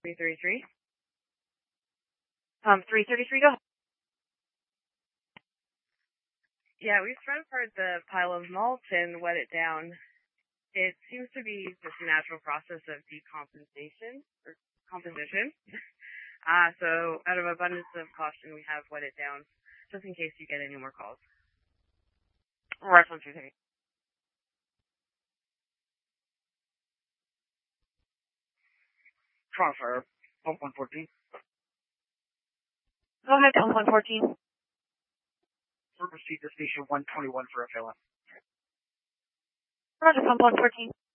333. 333, go ahead. Yeah, we've spread apart the pile of mulch and wet it down. It seems to be just a natural process of decomposition or composition. So out of abundance of caution, we have wet it down just in case you get any more calls. Reference 333. Crossfire, pump 114. Go ahead, pump 114. Proceed to station 121 for a fill-in. Roger, pump 114.